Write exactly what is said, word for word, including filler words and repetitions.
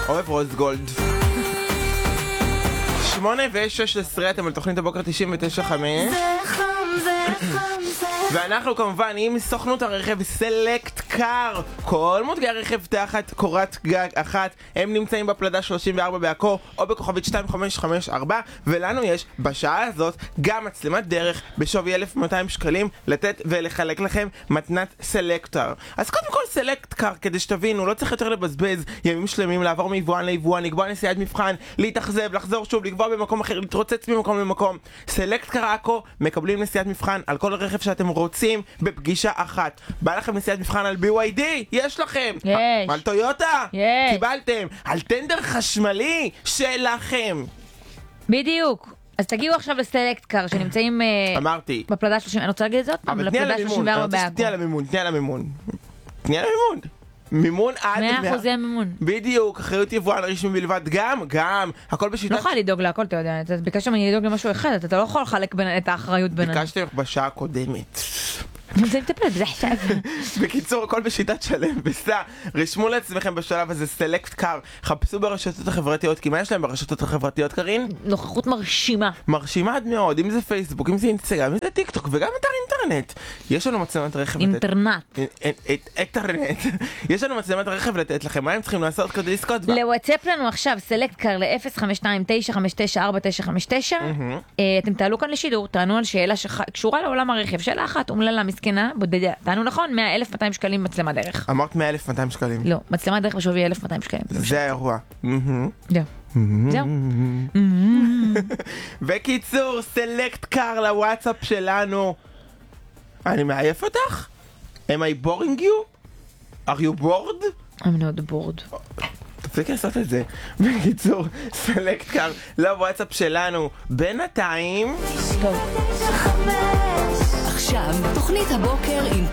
אוהב רוז גולד. שמונה ושש עשרה, אתם על תוכנית הבוקר תשעים ותשע חמש. זה חם, זה חם, זה חם. ואנחנו כמובן עם סוכנות הרכב סלקט קאר. כל מותגי הרכב תחת קורת גג אחת, הם נמצאים בפלדה שלושים וארבע בעכו או בכוכבית שתיים חמש חמש ארבע, ולנו יש בשעה הזאת גם מצלמת דרך בשווי אלף ומאתיים שקלים לתת ולחלק לכם מתנת סלקטר. אז קודם כל סלקט קאר, כדי שתבינו, לא צריך יותר לבזבז ימים שלמים לעבור מיבואן ליבואן, לקבוע נסיעת מבחן, להתאכזב, לחזור שוב, לקבוע במקום אחר, להתרוצץ ממקום למקום. סלקט קאר עכו מקבלים נסיעת מבחן על כל רכב שאתם רוצים בפגישה אחת. בא לכם נסיעת מבחן על בי וואי די? יש לכם. יש. על טויוטה? יש. קיבלתם. על טנדר חשמלי? שלכם. בדיוק. אז תגיעו עכשיו לסלקט קאר שנמצאים אה, אמרתי. בפלדה שלושים, אני רוצה להגיד את זאת? אבל תני על המימון. אני רוצה שתני על המימון. תני על המימון. תני על המימון. מימון עד מאה אחוז זה מימון. בדיוק, אחריות יבואן רשמי בלבד, גם, גם, הכל בשיטת... לא יכולה לדאוג להכל, אתה יודע, אתה ביקשת ממני לדאוג למשהו אחד, אתה לא יכול לחלק את האחריות בינינו. ביקשתי לך בשעה הקודמת. זה מטפלת, זה עכשיו. בקיצור, הכל בשיטת שלם וסע. רשמו לעצמכם בשלב הזה סלקט קאר, חפשו ברשתות החברתיות, כי מה יש להם ברשתות החברתיות, קרין? נוכחות מרשימה. מרשימה עד מאוד, אם זה פייסבוק, אם זה אינסטגרם, אם זה טיק טוק, וגם אתר אינטרנט. יש לנו מצלמת רכב... אינטרנט. אינטרנט. יש לנו מצלמת רכב לתת לכם, מה הם צריכים לעשות כדי לזכות בה? לוואטסאפ לנו עכשיו סלקט קאר ל-אפס חמש שתיים תשע חמש תשע ארבע תשע חמש תשע. אתם תעלו כאן לשידור, תענו על שאלה שקשורה לעולם הרכב. שאלה אחת, אומללה, מסכנה, בודדה. תענו נכון, מאה אלף ומאתיים שקלים מצלמה דרך. אמרת מאה אלף ומאתיים שקלים. לא, מצלמה דרך בשווי אלף ומאתיים שקלים. זה האירוע. זהו. זהו. בקיצור, סלקט קאר לוואטסאפ שלנו. אני מעייף אותך? Am I boring you? Are you bored? I'm not bored. תפסיק לעשות את זה. בקיצור, סלקט קאר לוואטסאפ שלנו. בינתיים... טוב. עכשיו, תוכנית הבוקר עם